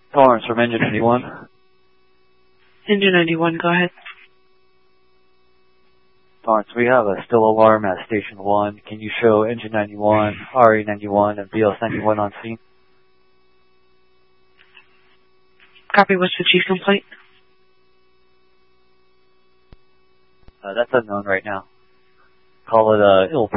Torrance from Engine 91. Engine 91, go ahead. Torrance, we have a still alarm at Station 1. Can you show Engine 91, RE 91, and BLS 91 on scene? Copy, what's the chief complaint? That's unknown right now. Call it ill